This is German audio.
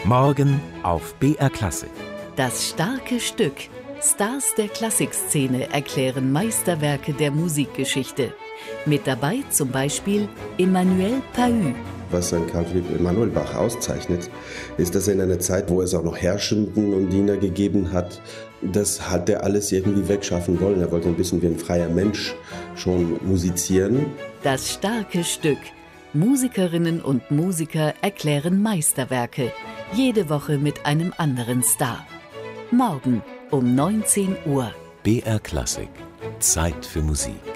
Morgen auf BR Klassik. Das starke Stück. Stars der Klassikszene erklären Meisterwerke der Musikgeschichte. Mit dabei zum Beispiel Emmanuel Pahud. Was ein Carl Philipp Emanuel Bach auszeichnet, ist, dass er in einer Zeit, wo es auch noch Herrschenden und Diener gegeben hat, das hat er alles irgendwie wegschaffen wollen. Er wollte ein bisschen wie ein freier Mensch schon musizieren. Das starke Stück. Musikerinnen und Musiker erklären Meisterwerke. Jede Woche mit einem anderen Star. Morgen um 19 Uhr. BR Klassik. Zeit für Musik.